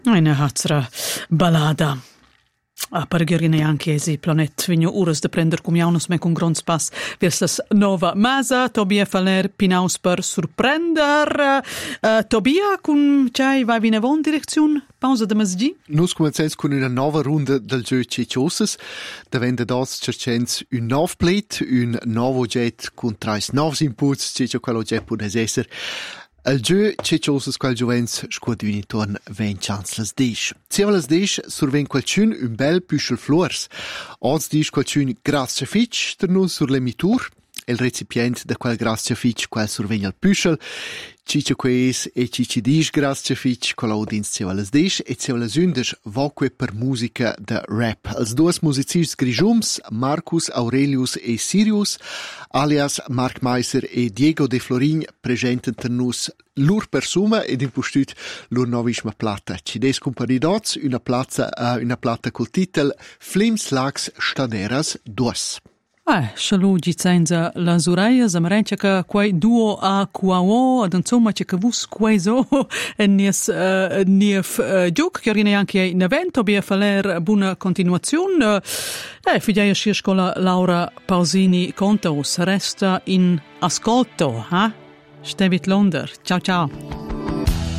Eine hatsra balada. A pargerine anche esi planet vigno uras de prender cum jaunus me con grons pas versas nova masa Tobia faler pinaus per surprender Tobia cum chai vai vine von direcziun pausa de masgi. Nus comencens con una nova runda del gio cicciosas, davende dos cercens un nov plet, un novo jet con trais novs inputs, ciccio quello jet pudes esser. Il gio cicciosas quel giovens scuot vini torn 20 ans las disch. Zieva las disch surven qualcun un bel püschel flors. Oz disch qualcun grazie fitch der nus sur l'emitur. Il recipient de quel grazie fitch quel surven al püschel. Ciccio quees e cicci disch grazie fitch qual audins zieva las disch e zieva las undes voque per musica de rap. Els duos musicis grigiums, Marcus Aurelius e Sirius, alias Marc Meiser e Diego De Florin, presenten nus lur persuma ed impostut lur novisma plata. Ci des comparidots una plata col titel Flims Lax Staderas 2. Shalu gizenza la Zureia zamarencha che quai duo a quao ad insomma che vus quaiso nies gioc che rine anche in evento bia faler buona continuazione figlia scola Laura Pausini Contos resta in ascolto Stevit Londer ciao ciao.